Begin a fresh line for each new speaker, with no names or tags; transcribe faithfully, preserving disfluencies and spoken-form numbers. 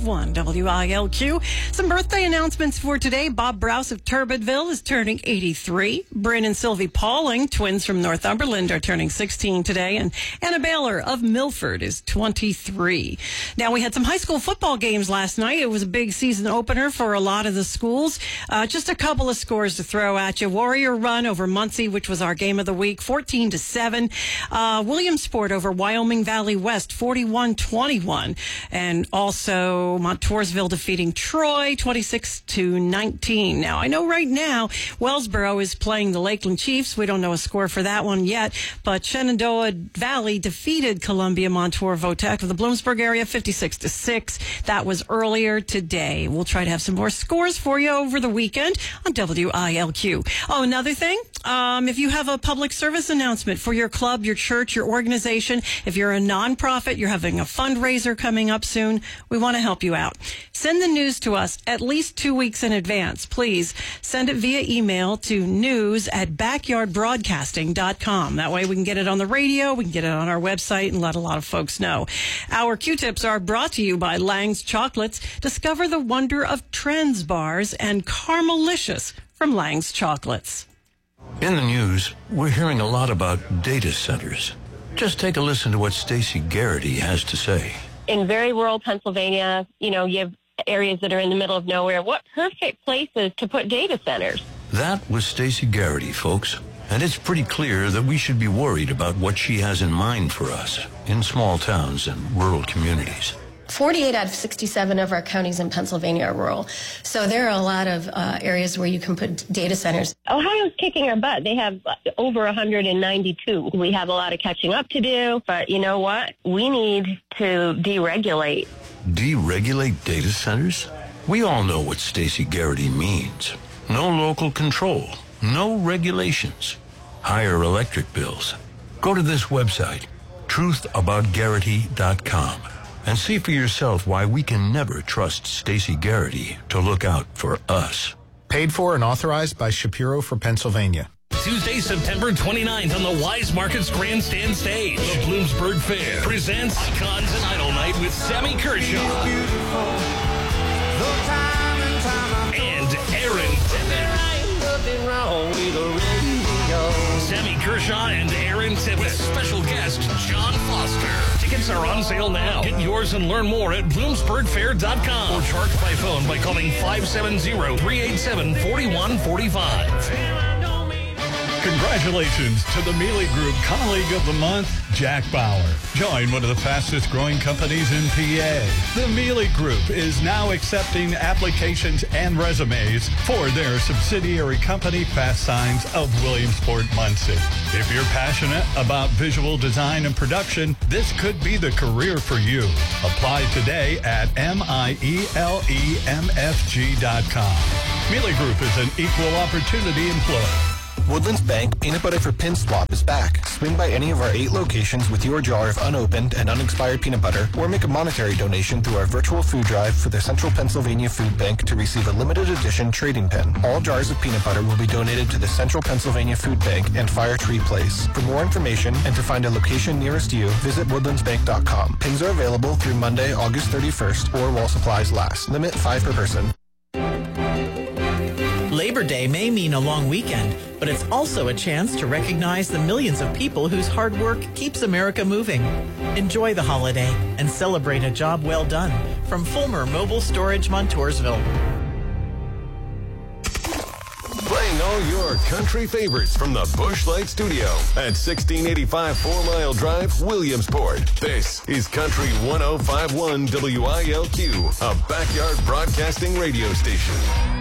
five one W I L Q. Some birthday announcements for today. Bob Browse of Turbidville is turning eighty-three. Bryn and Sylvie Pauling, twins from Northumberland, are turning sixteen today. And Anna Baylor of Milford is twenty-three. Now, we had some high school football games last night. It was a big season opener for a lot of the schools. Uh, just a couple of scores to throw at you. Warrior Run over Muncie, which was our game of the week, fourteen to seven. Uh, Williamsport over Wyoming Valley West, forty-one twenty-one. And also Montoursville defeating Troy, twenty-six to nineteen. Now, I know right now Wellsboro is playing the Lakeland Chiefs. We don't know a score for that one yet, but Shenandoah Valley defeated Columbia Montour Votech of the Bloomsburg area, fifty-six to six. That was earlier today. We'll try to have some more scores for you over the weekend on W I L Q. Oh, another thing, um, if you have a public service announcement for your club, your church, your organization, if you're a nonprofit, you're having a fundraiser coming up soon, we want to help you out. Send the news to us at least two weeks in advance. Please send it via email to news at backyard broadcasting dot com. That way we can get it on the radio, we can get it on our website, and let a lot of folks know. Our Q-tips are brought to you by Lang's Chocolates. Discover the wonder of Trends bars and Caramelicious from Lang's Chocolates.
In the news, we're hearing a lot about data centers. Just take a listen to what Stacey Garrity has to say.
In very rural Pennsylvania, you know, you have areas that are in the middle of nowhere. What perfect places to put data centers?
That was Stacey Garrity, folks. And it's pretty clear that we should be worried about what she has in mind for us in small towns and rural communities.
forty-eight out of sixty-seven of our counties in Pennsylvania are rural. So there are a lot of uh, areas where you can put data centers.
Ohio's kicking our butt. They have over one hundred ninety-two. We have a lot of catching up to do, but you know what? We need to deregulate.
Deregulate data centers? We all know what Stacey Garrity means. No local control, no regulations, higher electric bills. Go to this website, truth about garrity dot com. And see for yourself why we can never trust Stacey Garrity to look out for us.
Paid for and authorized by Shapiro for Pennsylvania.
Tuesday, September twenty-ninth on the Wise Markets Grandstand stage. The Bloomsburg Fair presents Icons and Idol Night with Sammy Kershaw and Aaron Tippett. Sammy Kershaw and Aaron Tippett. Special guest John Foster. Tickets are on sale now. Get yours and learn more at bloomsburg fair dot com or charge by phone by calling five seven zero, three eight seven, four one four five.
Congratulations to the Mealy Group Colleague of the Month, Jack Bauer. Join one of the fastest growing companies in P A. The Mealy Group is now accepting applications and resumes for their subsidiary company, Fast Signs of Williamsport, Muncie. If you're passionate about visual design and production, this could be the career for you. Apply today at M I E L E M F G dot com. Mealy Group is an equal opportunity employer.
Woodlands Bank Peanut Butter for Pin Swap is back. Swing by any of our eight locations with your jar of unopened and unexpired peanut butter, or make a monetary donation through our virtual food drive for the Central Pennsylvania Food Bank to receive a limited edition trading pin. All jars of peanut butter will be donated to the Central Pennsylvania Food Bank and Fire Tree Place. For more information and to find a location nearest you, visit woodlands bank dot com. Pins are available through Monday, August thirty-first, or while supplies last. Limit five per person.
Labor Day may mean a long weekend, but it's also a chance to recognize the millions of people whose hard work keeps America moving. Enjoy the holiday and celebrate a job well done from Fulmer Mobile Storage, Montoursville.
Playing all your country favorites from the Busch Light Studio at sixteen eighty-five Four Mile Drive, Williamsport. This is Country one oh five point one W I L Q, a backyard broadcasting radio station.